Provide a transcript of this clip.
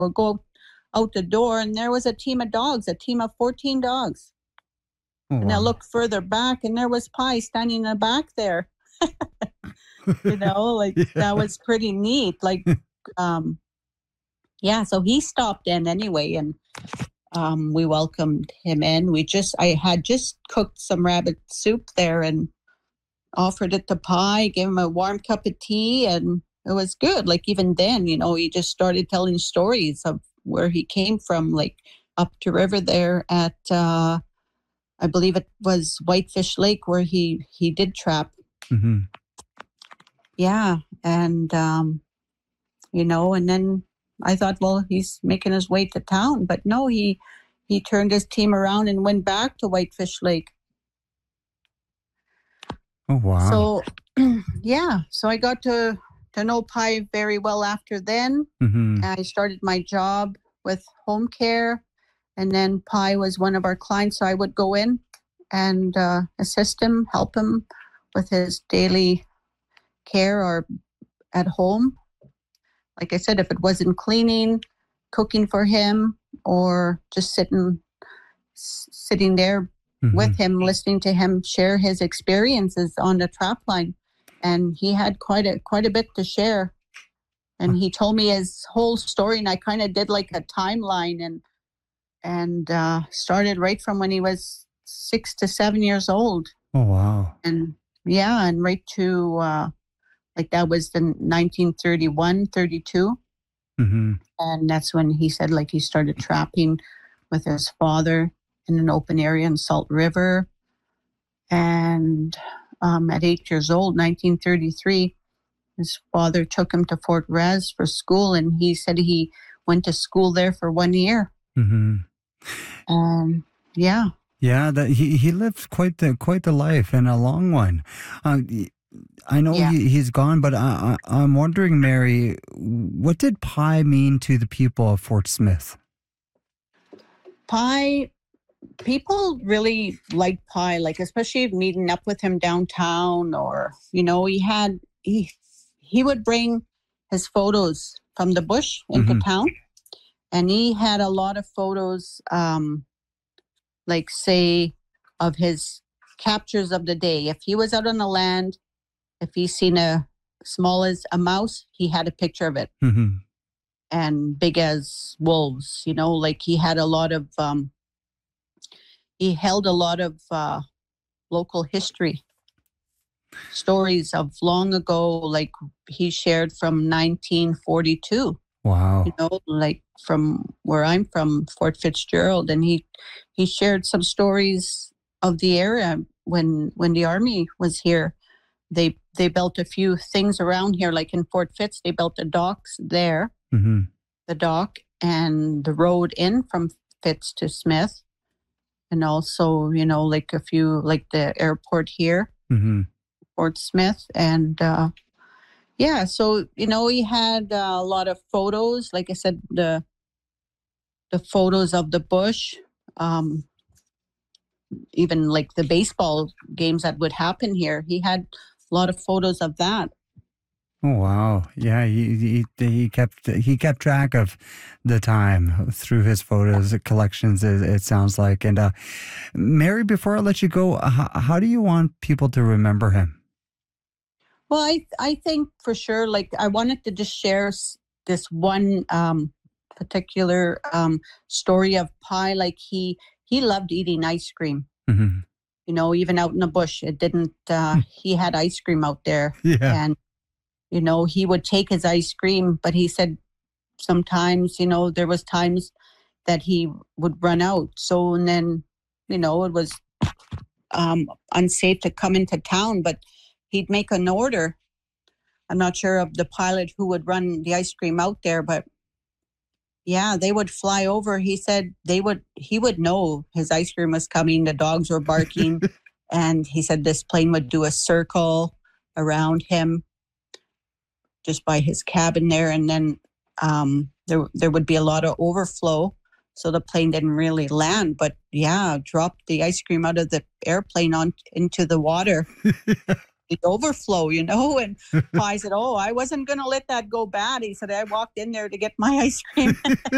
we'll go out the door, and there was a team of dogs, a team of 14 dogs. Oh, And I wow. looked further back, and there was Pi standing in the back there. Yeah. That was pretty neat. So he stopped in anyway, and we welcomed him in. I had just cooked some rabbit soup there and offered it to Pi, gave him a warm cup of tea, and it was good. Like, even then, he just started telling stories of where he came from, like up to river there at, I believe it was Whitefish Lake where he did trap. Mm-hmm. Yeah. And, and then I thought, well, he's making his way to town, but no, he turned his team around and went back to Whitefish Lake. Oh, wow. So I got to know Pi very well after then. Mm-hmm. I started my job with home care, and then Pi was one of our clients, so I would go in and assist him, help him with his daily care or at home. Like I said, if it wasn't cleaning, cooking for him, or just sitting there with him, listening to him share his experiences on the trap line. And he had quite a bit to share. And he told me his whole story, and I kind of did like a timeline and started right from when he was 6 to 7 years old. Oh, wow. And right to that was the 1931, 32. Mm-hmm. And that's when he said, like, he started trapping with his father in an open area in Salt River. And at 8 years old, 1933, his father took him to Fort Res for school, and he said he went to school there for 1 year. Mm-hmm. Yeah. Yeah, that he lived quite the life, and a long one. I know he's gone, but I'm wondering, Mary, what did Pi mean to the people of Fort Smith? Pi, people really liked Pi, like especially meeting up with him downtown, or he would bring his photos from the bush into town, and he had a lot of photos, like say of his captures of the day. If he was out on the land, if he seen a small as a mouse, he had a picture of it. Mm-hmm. And big as wolves, like he had a lot of, he held a lot of local history, stories of long ago, like he shared from 1942. Wow. Like from where I'm from, Fort Fitzgerald, and he shared some stories of the area when the Army was here. They built a few things around here, like in Fort Fitz, they built the docks there, the dock, and the road in from Fitz to Smith, and also like a few, like the airport here, Fort Smith, and so he had a lot of photos. Like I said, the photos of the bush, even like the baseball games that would happen here. He had a lot of photos of that. Oh, wow. Yeah, he kept track of the time through his photos collections, it sounds like. And Mary, before I let you go, how do you want people to remember him? Well, I think for sure, like, I wanted to just share this one particular story of Pi. Like he loved eating ice cream. Even out in the bush, it didn't. He had ice cream out there, and he would take his ice cream. But he said sometimes, there was times that he would run out. So and then, it was unsafe to come into town, but he'd make an order. I'm not sure of the pilot who would run the ice cream out there, but yeah, they would fly over. He said he would know his ice cream was coming. The dogs were barking. And he said this plane would do a circle around him just by his cabin there. And then there would be a lot of overflow. So the plane didn't really land, but dropped the ice cream out of the airplane into the water. The overflow, and Pi said, I wasn't going to let that go bad. He said, I walked in there to get my ice cream.